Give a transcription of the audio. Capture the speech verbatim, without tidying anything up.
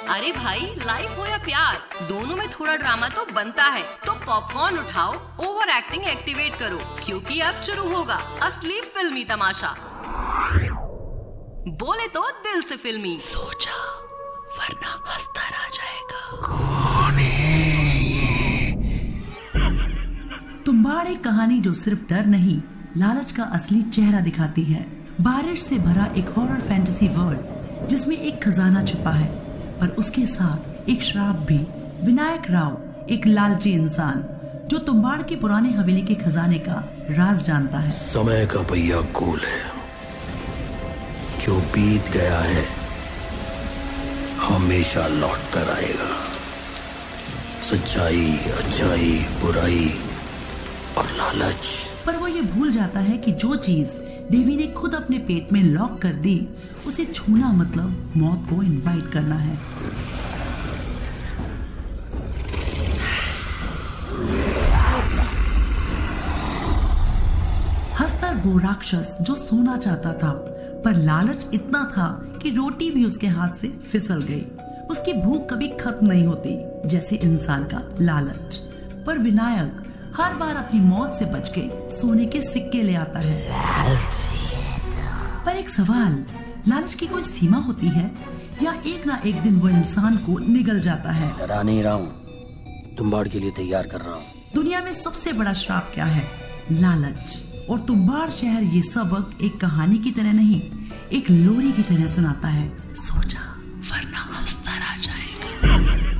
अरे भाई, लाइफ हो या प्यार, दोनों में थोड़ा ड्रामा तो बनता है। तो पॉपकॉर्न उठाओ, ओवर एक्टिंग एक्टिवेट करो, क्योंकि अब शुरू होगा असली फिल्मी तमाशा। बोले तो दिल से फिल्मी, सोचा वरना हंसता रह जाएगा। कौन है ये? तुम्बाड़ एक कहानी जो सिर्फ डर नहीं, लालच का असली चेहरा दिखाती है। बारिश से भरा एक हॉरर फैंटेसी वर्ल्ड जिसमें एक खजाना छुपा है, पर उसके साथ एक श्राप भी। विनायक राव एक लालची इंसान जो तुम्बाड़ की पुरानी हवेली के खजाने का राज जानता है। समय का पहिया गोल है, जो बीत गया है हमेशा लौट कर आएगा। सच्चाई, अच्छाई, बुराई और लालच। पर वो ये भूल जाता है कि जो चीज देवी ने खुद अपने पेट में लॉक कर दी, उसे छूना मतलब मौत को इनवाइट करना है। हस्तर वो राक्षस जो सोना चाहता था, पर लालच इतना था कि रोटी भी उसके हाथ से फिसल गई। उसकी भूख कभी खत्म नहीं होती, जैसे इंसान का लालच। पर विनायक हर बार अपनी मौत से बच के सोने के सिक्के ले आता है। पर एक सवाल, लालच की कोई सीमा होती है या एक ना एक दिन वो इंसान को निगल जाता है? डरा नहीं रहा हूँ, तुम्बाड़ के लिए तैयार कर रहा हूँ। दुनिया में सबसे बड़ा श्राप क्या है? लालच। और तुम्बाड़ शहर ये सबक एक कहानी की तरह नहीं, एक लोरी की तरह सुनाता है। सोचा